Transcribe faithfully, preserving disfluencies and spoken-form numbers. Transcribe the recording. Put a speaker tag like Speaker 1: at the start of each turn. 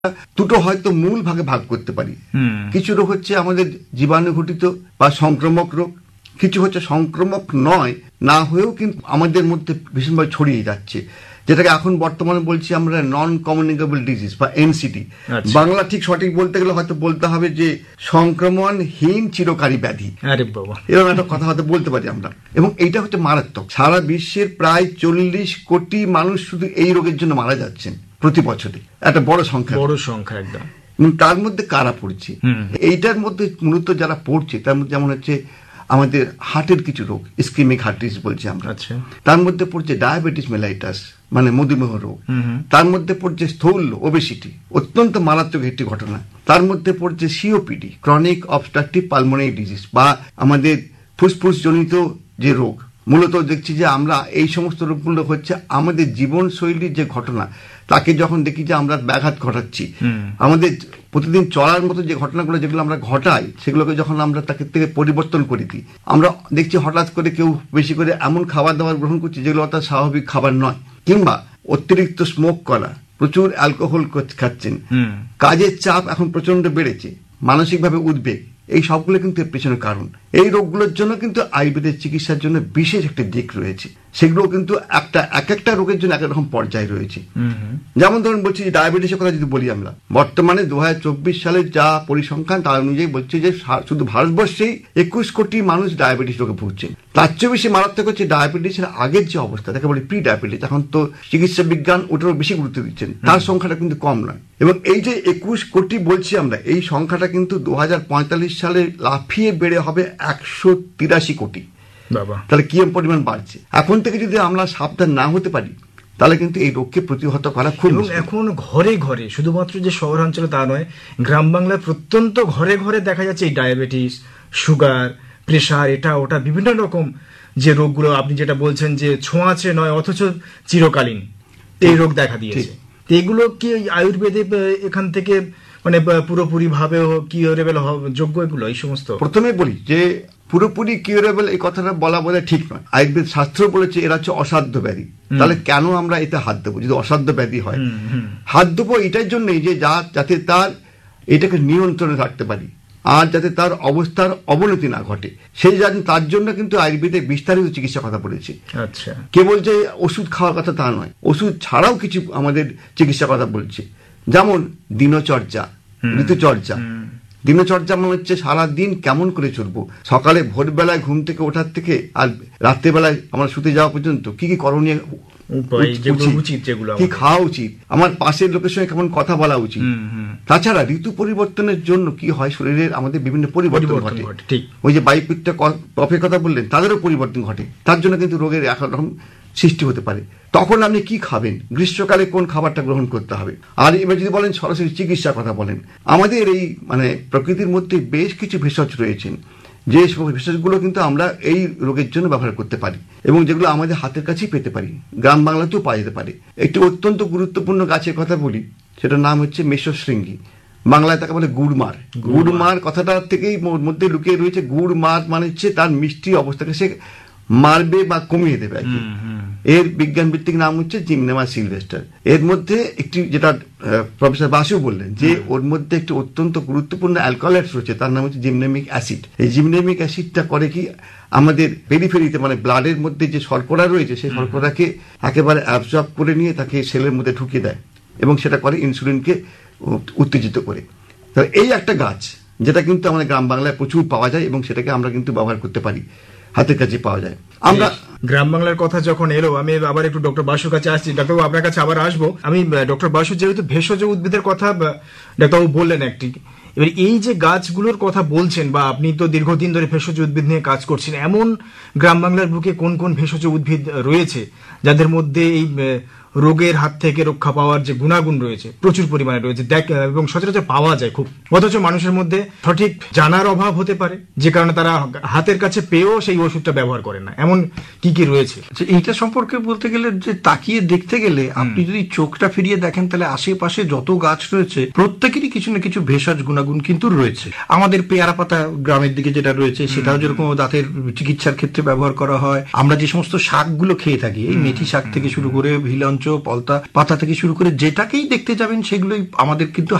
Speaker 1: দুটো হয়তো মূল ভাগে ভাগ করতে পারি। কিছু রোগ হচ্ছে আমাদের জীবাণু ঘটিত বা সংক্রামক রোগ, কিছু হচ্ছে সংক্রামক নয় না হয়েও কিন্তু আমাদের মধ্যে ভীষণভাবে ছড়িয়ে যাচ্ছে, যেটাকে এখন বর্তমানে বলছি আমরা নন কমিউনিকেবল ডিজিজ বা এনসিডি। বাংলা ঠিক সঠিক বলতে গেলে হয়তো বলতে হবে যে সংক্রমণহীন চিরকারী ব্যাধি, এরকম একটা কথা হয়তো বলতে পারি আমরা। এবং এইটা হচ্ছে মারাত্মক। সারা বিশ্বের প্রায় চল্লিশ কোটি মানুষ শুধু এই রোগের জন্য মারা যাচ্ছেন প্রতি বছরে, একটা বড় সংখ্যা, বড় সংখ্যা একদম। এবং তার মধ্যে কারা পড়ছে, এইটার মধ্যে মূলত যারা পড়ছে তার মধ্যে যেমন হচ্ছে আমাদের হার্টের কিছু রোগ, ইসকেমিক হার্ট ডিজিজ বলছি আমরা, তার মধ্যে পড়ছে ডায়াবেটিস মেলাইটাস মানে মধুমেহ রোগ, তার মধ্যে পড়ছে স্থূল ওবেসিটি, অত্যন্ত মারাত্মক একটি ঘটনা, তার মধ্যে পড়ছে COPD chronic obstructive pulmonary disease বা আমাদের ফুসফুস জনিত যে রোগ। মূলত দেখছি যে আমরা এই সমস্ত রোগগুলো হচ্ছে আমাদের জীবনশৈলীর যে ঘটনা, তাকে যখন দেখি যে আমরা ব্যাঘাত ঘটাচ্ছি, আমাদের প্রতিদিন চলার মতো যে ঘটনাগুলো যেগুলো আমরা ঘটাই সেগুলোকে যখন আমরা তাকে থেকে পরিবর্তন করে দিই, আমরা দেখছি হঠাৎ করে কেউ বেশি করে এমন খাবার দাবার গ্রহণ করছে যেগুলো অর্থাৎ স্বাভাবিক খাবার নয়, কিংবা অতিরিক্ত স্মোক করা, প্রচুর অ্যালকোহল খাচ্ছেন, কাজের চাপ এখন প্রচন্ড বেড়েছে, মানসিকভাবে উদ্বেগ, এই সবগুলো কিন্তু এর পেছনে কারণ। এই রোগগুলোর জন্য কিন্তু আয়ুর্বেদের চিকিৎসার জন্য বিশেষ একটা দিক রয়েছে, সেগুলো কিন্তু একটা এক একটা রোগের জন্য এক রকম পর্যায়ে রয়েছে। যেমন ধরুন বলছি যে ডায়াবেটিসের কথা যদি বলি, আমরা বর্তমানে দু হাজার চব্বিশ সালের যা পরিসংখ্যান তার অনুযায়ী বলছে যে শুধু ভারতবর্ষেই একুশ কোটি মানুষ ডায়াবেটিস রোগে ভুগছেন। তার চেয়ে বেশি মারাত্মক হচ্ছে ডায়াবেটিসের আগের যে অবস্থা, তাকে বলি প্রি ডায়াবেটিস, এখন তো চিকিৎসা বিজ্ঞান ওটারও বেশি গুরুত্ব দিচ্ছেন, তার সংখ্যাটা কিন্তু কম নয়। এবং এই যে একুশ কোটি বলছি আমরা, এই সংখ্যাটা কিন্তু দু হাজার পঁয়তাল্লিশ সালে লাফিয়ে বেড়ে হবে একশো তিরাশি কোটি। তাহলে কি পরিমাণ বাড়ছে। এখন থেকে যদি আমরা সাবধান না হতে পারি তাহলে কিন্তু এই রোগকে প্রতিহত করা খুব।
Speaker 2: এখন ঘরে ঘরে, শুধুমাত্র যে শহরাঞ্চলে তা নয়, গ্রাম বাংলার প্রত্যন্ত ঘরে ঘরে দেখা যাচ্ছে এই ডায়াবেটিস, সুগার, প্রেশার, এটা ওটা বিভিন্ন রকম যে রোগগুলো আপনি যেটা বলছেন যে ছোঁয়াচে নয় অথচ চিরকালীন এই রোগ দেখা দিয়েছে। এগুলো কি আয়ুর্বেদে এখান থেকে মানে পুরোপুরি ভাবে কিউরেবল যোগ্য এগুলো? এই সমস্ত
Speaker 1: প্রথমে বলি যে পুরোপুরি কিউরেবল এই কথাটা বলা বলে ঠিক নয়। আয়ুর্বেদ শাস্ত্র বলেছে এরা হচ্ছে অসাধ্য ব্যাধি, তাহলে কেন আমরা এতে হাত দেবো যদি অসাধ্য ব্যাধি হয়? হাত দেবো এটার জন্যই যে যা যাতে তার এটাকে নিয়ন্ত্রণে রাখতে পারি আর যাতে তার অবস্থার অবনতি না ঘটে, সেই তার জন্য কিন্তু আয়ুর্বেদে বিস্তারিত চিকিৎসা কথা বলেছে। আচ্ছা, কেবল যে ওষুধ খাওয়ার কথা তা নয়, ওষুধ ছাড়াও কিছু আমাদের চিকিৎসা কথা বলছে, যেমন দিনচর্যা, ঋতুচর্যা। দিনচর্যা মানে হচ্ছে সারাদিন কেমন করে চলবো, সকালে ভোরবেলায় ঘুম থেকে ওঠার থেকে আর রাত্রেবেলায় আমরা শুতে যাওয়া পর্যন্ত কি কি করণীয়, কি খাওয়া উচিত, আমার পাশের লোকের সঙ্গে কেমন কথা বলা উচিত। তাছাড়া ঋতু পরিবর্তনের জন্য কি হয়, শরীরের আমাদের বিভিন্ন পরিবর্তন ঘটে। ওই যে বায়ুপিত্ত কফের কথা বললেন, তাদেরও পরিবর্তন ঘটে, তার জন্য কিন্তু রোগের একরকম সৃষ্টি হতে পারে। তখন আপনি কি খাবেন, গ্রীষ্মকালে কোন খাবারটা গ্রহণ করতে হবে। আর এবার যদি বলেন সরাসরি চিকিৎসার কথা বলেন, আমাদের এই মানে প্রকৃতির মধ্যে বেশ কিছু ভেষজ রয়েছেন, যে ভেষজগুলো কিন্তু আমরা এই রোগের জন্য ব্যবহার করতে পারি এবং যেগুলো আমাদের হাতের কাছেই পেতে পারি, গ্রাম বাংলাতেও পাওয়া যেতে পারে। একটি অত্যন্ত গুরুত্বপূর্ণ গাছের কথা বলি, সেটার নাম হচ্ছে মেষশৃঙ্গি, বাংলায় তাকে বলে গুড়মার। গুড়মার কথাটা থেকেই মধ্যে লুকিয়ে রয়েছে, গুড়মার মানে হচ্ছে তার মিষ্টি অবস্থাকে সে মারবে বা কমিয়ে দেবে আর কি। এর বিজ্ঞান ভিত্তিক নাম হচ্ছে জিমনেমা সিলভেস্টার। এর মধ্যে একটি যেটা প্রফেসর বাসু বললেন যে ওর মধ্যে একটি অত্যন্ত গুরুত্বপূর্ণ অ্যালকোহলাইডস রয়েছে, তার নাম হচ্ছে জিমনেমিক অ্যাসিড। এই জিমনেমিক অ্যাসিডটা করে কি, আমাদের পেরিফেরিতে মানে ব্লাডের মধ্যে যে শর্করা রয়েছে সেই শর্করাকে একেবারে অ্যাবজর্ব করে নিয়ে তাকে সেলের মধ্যে ঢুকিয়ে দেয় এবং সেটা করে ইনসুলিনকে উত্তেজিত করে। তাহলে এই একটা গাছ যেটা কিন্তু আমাদের গ্রাম বাংলায় প্রচুর পাওয়া যায় এবং সেটাকে আমরা কিন্তু ব্যবহার করতে পারি, হাতের কাছে পাওয়া যায়। আমরা
Speaker 2: গ্রাম বাংলার কথা যখন এলো, আমি আবার একটু ডক্টর বাসুর কাছে আসছি। ডাক্তারবাবু আপনার কাছে আবার আসবো। আমি ডক্টর বাসু যেহেতু ভেষজ উদ্ভিদের কথা ডাক্তারবাবু বললেন একটি, এবার এই যে গাছগুলোর কথা বলছেন বা আপনি তো দীর্ঘদিন ধরে ভেষজ উদ্ভিদ নিয়ে কাজ করছেন, এমন গ্রাম বাংলার বুকে কোন কোন ভেষজ উদ্ভিদ রয়েছে যাদের মধ্যে এই রোগের হাত থেকে রক্ষা পাওয়ার যে গুণাগুণ রয়েছে প্রচুর পরিমাণে রয়েছে দেখ এবং সচরাচর পাওয়া যায় খুব, অথচ মানুষের মধ্যে সঠিক জানার অভাব হতে পারে যে কারণে তারা হাতের কাছে পেয়েও সেই ওষুধটা ব্যবহার করে না, এমন কি কি রয়েছে?
Speaker 3: এইটা সম্পর্কে বলতে গেলে যে তাকিয়ে দেখতে গেলে আপনি যদি চোখটা ফিরিয়ে দেখেন তাহলে আশেপাশে যত গাছ রয়েছে প্রত্যেকেরই কিছু না কিছু ভেষজ গুণাগুণ কিন্তু রয়েছে। আমাদের পেয়ারা পাতা গ্রামের দিকে যেটা রয়েছে সেটাও যেরকম দাঁতের চিকিৎসার ক্ষেত্রে ব্যবহার করা হয়। আমরা যে সমস্ত শাকগুলো খেয়ে থাকি, এই মেথি শাক থেকে শুরু করে ভিলন পলতা পাতা থেকে শুরু করে যেটাকেই দেখতে যাবেন সেগুলোই আমাদের কিন্তু